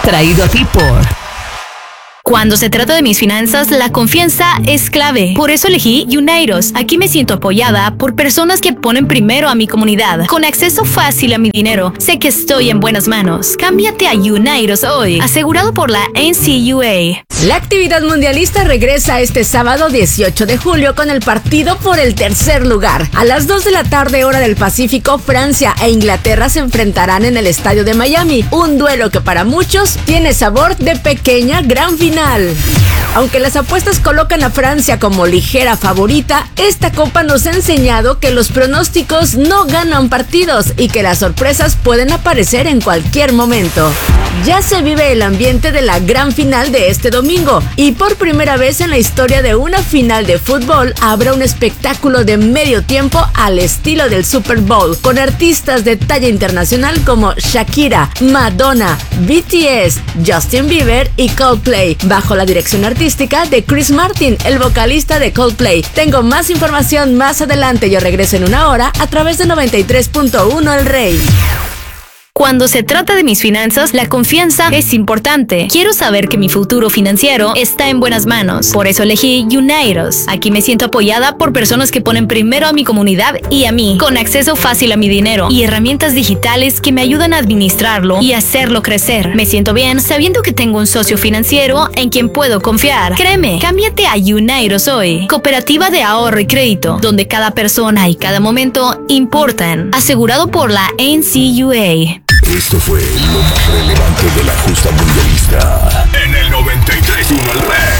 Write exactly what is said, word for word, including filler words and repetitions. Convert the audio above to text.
Traído a ti por... Cuando se trata de mis finanzas, la confianza es clave. Por eso elegí Unidos. Aquí me siento apoyada por personas que ponen primero a mi comunidad. Con acceso fácil a mi dinero, sé que estoy en buenas manos. Cámbiate a Unidos hoy. Asegurado por la N C U A. La actividad mundialista regresa este sábado dieciocho de julio con el partido por el tercer lugar. A las dos de la tarde, hora del Pacífico, Francia e Inglaterra se enfrentarán en el estadio de Miami. Un duelo que para muchos tiene sabor de pequeña gran final. Aunque las apuestas colocan a Francia como ligera favorita, esta copa nos ha enseñado que los pronósticos no ganan partidos y que las sorpresas pueden aparecer en cualquier momento. Ya se vive el ambiente de la gran final de este domingo y por primera vez en la historia de una final de fútbol habrá un espectáculo de medio tiempo al estilo del Super Bowl, con artistas de talla internacional como Shakira, Madonna, B T S, Justin Bieber y Coldplay, bajo la dirección artística de Chris Martin, el vocalista de Coldplay. Tengo más información más adelante. Yo regreso en una hora a través de noventa y tres punto uno El Rey. Cuando se trata de mis finanzas, la confianza es importante. Quiero saber que mi futuro financiero está en buenas manos. Por eso elegí Unidos. Aquí me siento apoyada por personas que ponen primero a mi comunidad y a mí, con acceso fácil a mi dinero y herramientas digitales que me ayudan a administrarlo y hacerlo crecer. Me siento bien sabiendo que tengo un socio financiero en quien puedo confiar. Créeme, cámbiate a Unidos hoy. Cooperativa de ahorro y crédito, donde cada persona y cada momento importan. Asegurado por la N C U A. Esto fue lo más relevante de la justa mundialista en el noventa y tres punto uno El Rey.